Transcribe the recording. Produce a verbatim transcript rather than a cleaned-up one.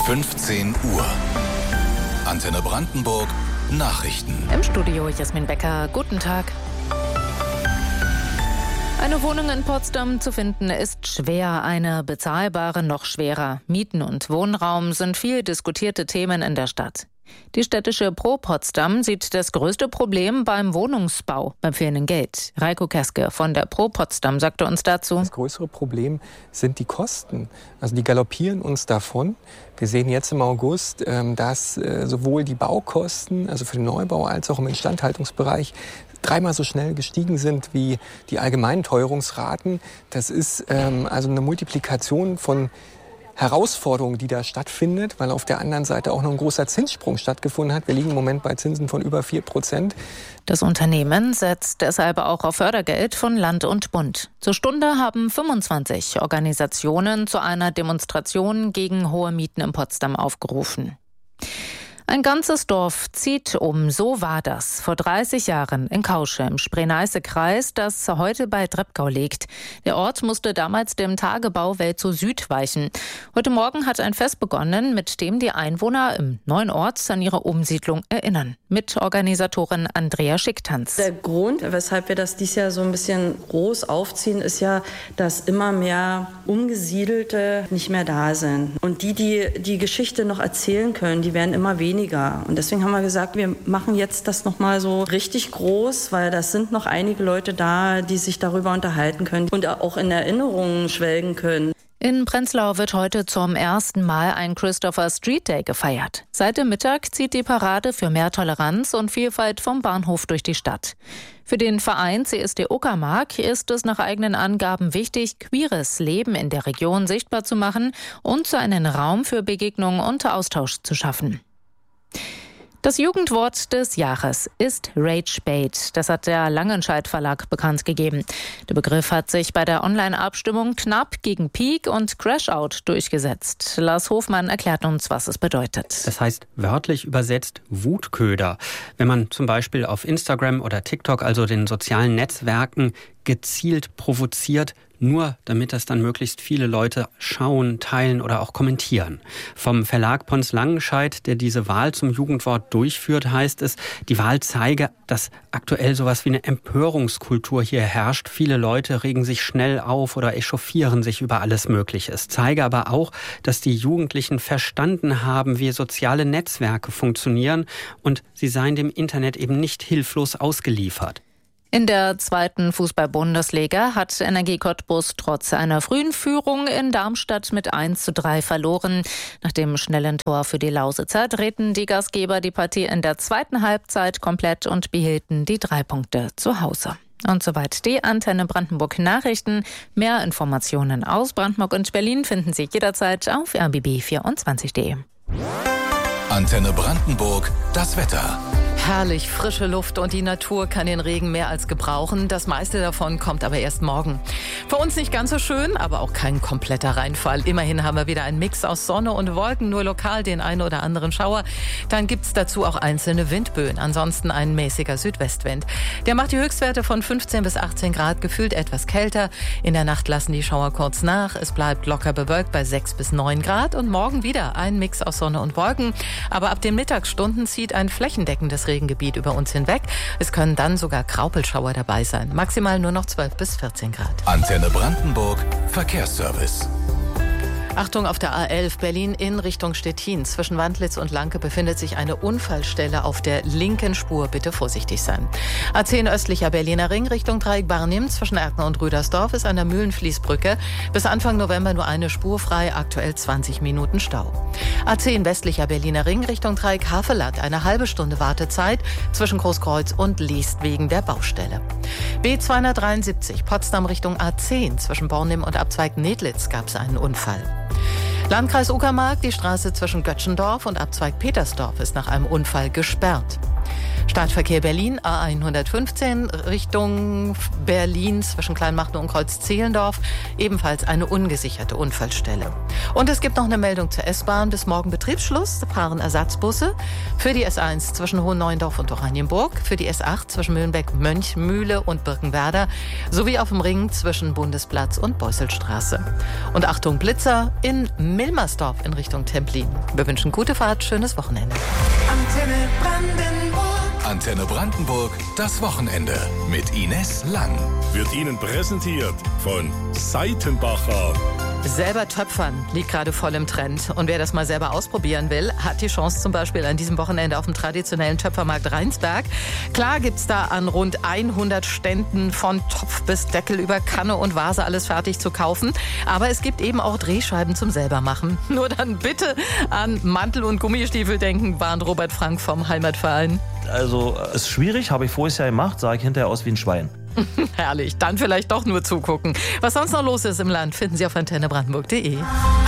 fünfzehn Uhr. Antenne Brandenburg Nachrichten. Im Studio Jasmin Becker. Guten Tag. Eine Wohnung in Potsdam zu finden ist schwer, eine bezahlbare noch schwerer. Mieten und Wohnraum sind viel diskutierte Themen in der Stadt. Die städtische Pro Potsdam sieht das größte Problem beim Wohnungsbau, beim fehlenden Geld. Reiko Keske von der Pro Potsdam sagte uns dazu: Das größere Problem sind die Kosten. Also die galoppieren uns davon. Wir sehen jetzt im August, dass sowohl die Baukosten, also für den Neubau, als auch im Instandhaltungsbereich dreimal so schnell gestiegen sind wie die allgemeinen Teuerungsraten. Das ist ähm, also eine Multiplikation von Herausforderungen, die da stattfindet, weil auf der anderen Seite auch noch ein großer Zinssprung stattgefunden hat. Wir liegen im Moment bei Zinsen von über vier Prozent. Das Unternehmen setzt deshalb auch auf Fördergeld von Land und Bund. Zur Stunde haben fünfundzwanzig Organisationen zu einer Demonstration gegen hohe Mieten in Potsdam aufgerufen. Ein ganzes Dorf zieht um, so war das vor dreißig Jahren in Kausche im Spree-Neiße-Kreis, das heute bei Drepgau liegt. Der Ort musste damals dem Tagebau Welzow Süd weichen. Heute Morgen hat ein Fest begonnen, mit dem die Einwohner im neuen Ort an ihre Umsiedlung erinnern. Mitorganisatorin Andrea Schicktanz. Der Grund, weshalb wir das dieses Jahr so ein bisschen groß aufziehen, ist ja, dass immer mehr Umgesiedelte nicht mehr da sind. Und die, die die Geschichte noch erzählen können, die werden immer weniger. Und deswegen haben wir gesagt, wir machen jetzt das nochmal so richtig groß, weil das sind noch einige Leute da, die sich darüber unterhalten können und auch in Erinnerungen schwelgen können. In Prenzlau wird heute zum ersten Mal ein Christopher Street Day gefeiert. Seit dem Mittag zieht die Parade für mehr Toleranz und Vielfalt vom Bahnhof durch die Stadt. Für den Verein C S D Uckermark ist es nach eigenen Angaben wichtig, queeres Leben in der Region sichtbar zu machen und so einen Raum für Begegnung und Austausch zu schaffen. Das Jugendwort des Jahres ist Ragebait. Das hat der Langenscheidt Verlag bekannt gegeben. Der Begriff hat sich bei der Online-Abstimmung knapp gegen Peak und Crashout durchgesetzt. Lars Hofmann erklärt uns, was es bedeutet. Das heißt wörtlich übersetzt Wutköder. Wenn man zum Beispiel auf Instagram oder TikTok, also den sozialen Netzwerken, gezielt provoziert, nur damit das dann möglichst viele Leute schauen, teilen oder auch kommentieren. Vom Verlag Pons Langenscheidt, der diese Wahl zum Jugendwort durchführt, heißt es, die Wahl zeige, dass aktuell sowas wie eine Empörungskultur hier herrscht. Viele Leute regen sich schnell auf oder echauffieren sich über alles Mögliche. Es zeige aber auch, dass die Jugendlichen verstanden haben, wie soziale Netzwerke funktionieren und sie seien dem Internet eben nicht hilflos ausgeliefert. In der zweiten Fußball-Bundesliga hat Energie Cottbus trotz einer frühen Führung in Darmstadt mit eins zu drei verloren. Nach dem schnellen Tor für die Lausitzer drehten die Gastgeber die Partie in der zweiten Halbzeit komplett und behielten die drei Punkte zu Hause. Und soweit die Antenne Brandenburg Nachrichten. Mehr Informationen aus Brandenburg und Berlin finden Sie jederzeit auf r b b vierundzwanzig punkt d e. Antenne Brandenburg, das Wetter. Herrlich, frische Luft und die Natur kann den Regen mehr als gebrauchen. Das meiste davon kommt aber erst morgen. Für uns nicht ganz so schön, aber auch kein kompletter Reinfall. Immerhin haben wir wieder einen Mix aus Sonne und Wolken, nur lokal den einen oder anderen Schauer. Dann gibt's dazu auch einzelne Windböen. Ansonsten ein mäßiger Südwestwind. Der macht die Höchstwerte von fünfzehn bis achtzehn Grad, gefühlt etwas kälter. In der Nacht lassen die Schauer kurz nach. Es bleibt locker bewölkt bei sechs bis neun Grad und morgen wieder ein Mix aus Sonne und Wolken. Aber ab den Mittagsstunden zieht ein flächendeckendes Regengebiet über uns hinweg. Es können dann sogar Graupelschauer dabei sein. Maximal nur noch zwölf bis vierzehn Grad. Antenne Brandenburg Verkehrsservice. Achtung, auf der A elf Berlin in Richtung Stettin. Zwischen Wandlitz und Lanke befindet sich eine Unfallstelle auf der linken Spur. Bitte vorsichtig sein. A zehn östlicher Berliner Ring Richtung Dreieck Barnim. Zwischen Erkner und Rüdersdorf ist an der Mühlenfließbrücke bis Anfang November nur eine Spur frei. Aktuell zwanzig Minuten Stau. A zehn westlicher Berliner Ring Richtung Dreieck Haveland. Eine halbe Stunde Wartezeit zwischen Großkreuz und Liest wegen der Baustelle. B zweihundertdreiundsiebzig Potsdam Richtung A zehn. Zwischen Bornim und Abzweig Nedlitz gab es einen Unfall. Landkreis Uckermark, die Straße zwischen Göttschendorf und Abzweig Petersdorf ist nach einem Unfall gesperrt. Startverkehr Berlin, A hundertfünfzehn Richtung Berlin zwischen Kleinmachnow und Kreuz-Zehlendorf. Ebenfalls eine ungesicherte Unfallstelle. Und es gibt noch eine Meldung zur S-Bahn. Bis morgen Betriebsschluss fahren Ersatzbusse für die S eins zwischen Hohenneuendorf und Oranienburg, für die S acht zwischen Mühlenbeck, Mönchmühle und Birkenwerder sowie auf dem Ring zwischen Bundesplatz und Beusselstraße. Und Achtung, Blitzer in Milmersdorf in Richtung Templin. Wir wünschen gute Fahrt, schönes Wochenende. Antenne Brandenburg. Antenne Brandenburg, das Wochenende mit Ines Lang. Wird Ihnen präsentiert von Seitenbacher. Selber töpfern liegt gerade voll im Trend. Und wer das mal selber ausprobieren will, hat die Chance zum Beispiel an diesem Wochenende auf dem traditionellen Töpfermarkt Rheinsberg. Klar gibt's da an rund hundert Ständen von Topf bis Deckel über Kanne und Vase alles fertig zu kaufen. Aber es gibt eben auch Drehscheiben zum selbermachen. Nur dann bitte an Mantel und Gummistiefel denken, warnt Robert Frank vom Heimatverein. Also ist schwierig, habe ich voriges Jahr gemacht, sah ich hinterher aus wie ein Schwein. Herrlich, dann vielleicht doch nur zugucken. Was sonst noch los ist im Land, finden Sie auf antenne brandenburg punkt de.